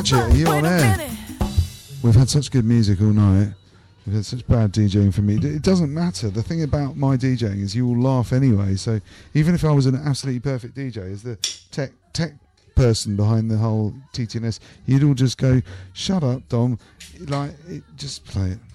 Are you on air? We've had such good music all night. We've had such bad DJing from me. It doesn't matter. The thing about my DJing is you will laugh anyway. So even if I was an absolutely perfect DJ, as the tech person behind the whole TTNS, you'd all just go, "Shut up, Dom!" Just play it.